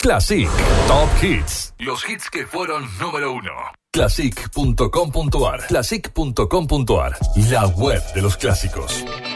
Classic Top Hits. Los hits que fueron número 1. Classic.com.ar. Classic.com.ar. La web de los clásicos.